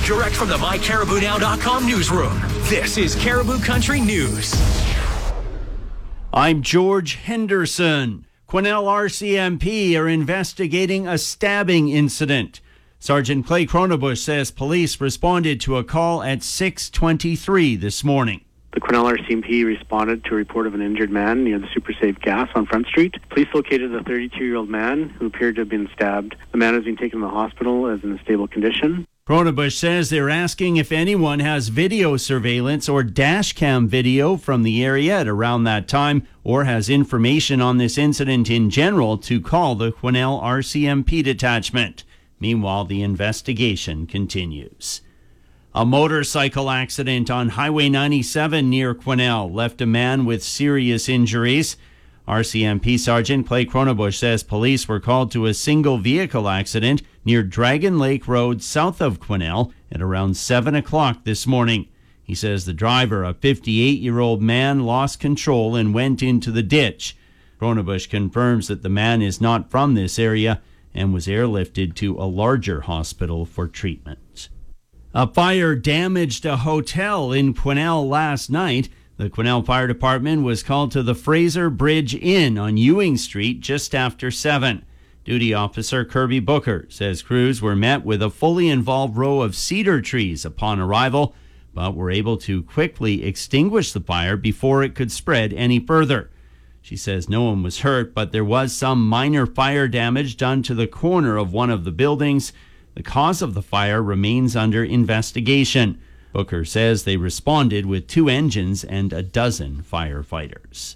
direct from the MyCaribouNow.com newsroom. This is Caribou Country News. I'm George Henderson. Quesnel RCMP are investigating a stabbing incident. Sergeant Clay Cronabush says police responded to a call at 6:23 this morning. The Quesnel RCMP responded to a report of an injured man near the Super Safe Gas on Front Street. Police located a 32-year-old man who appeared to have been stabbed. The man has been taken to the hospital as in a stable condition. Cronabush says they're asking if anyone has video surveillance or dash cam video from the area at around that time or has information on this incident in general to call the Quesnel RCMP detachment. Meanwhile, the investigation continues. A motorcycle accident on Highway 97 near Quesnel left a man with serious injuries. RCMP Sergeant Clay Cronabush says police were called to a single vehicle accident near Dragon Lake Road south of Quesnel at around 7 o'clock this morning. He says the driver, a 58-year-old man, lost control and went into the ditch. Cronabush confirms that the man is not from this area and was airlifted to a larger hospital for treatment. A fire damaged a hotel in Quesnel last night. The Quesnel Fire Department was called to the Fraser Bridge Inn on Ewing Street just after 7. Duty Officer Kirby Booker says crews were met with a fully involved row of cedar trees upon arrival, but were able to quickly extinguish the fire before it could spread any further. She says no one was hurt, but there was some minor fire damage done to the corner of one of the buildings. The cause of the fire remains under investigation. Booker says they responded with 2 engines and a dozen firefighters.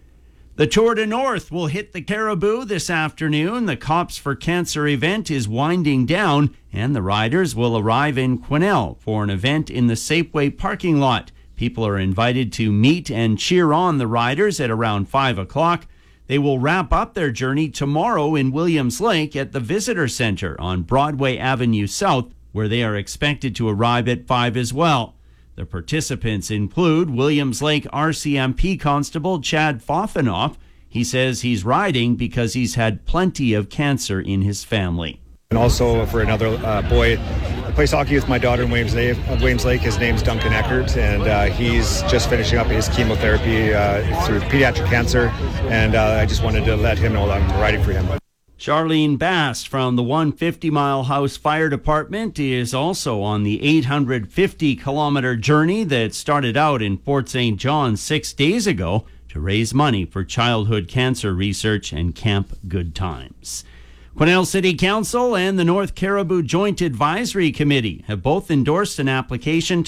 The Tour de North will hit the Caribou this afternoon. The Cops for Cancer event is winding down, and the riders will arrive in Quesnel for an event in the Safeway parking lot. People are invited to meet and cheer on the riders at around 5 o'clock. They will wrap up their journey tomorrow in Williams Lake at the Visitor Center on Broadway Avenue South, where they are expected to arrive at 5 as well. The participants include Williams Lake RCMP Constable Chad Foffenoff. He says he's riding because he's had plenty of cancer in his family. And also for another boy, I play hockey with my daughter in Williams Lake. His name's Duncan Eckert, and he's just finishing up his chemotherapy through pediatric cancer, and I just wanted to let him know that I'm riding for him. Charlene Bast from the 150 Mile House Fire Department is also on the 850-kilometer journey that started out in Fort St. John 6 days ago to raise money for childhood cancer research and Camp Good Times. Quesnel City Council and the North Caribou Joint Advisory Committee have both endorsed an application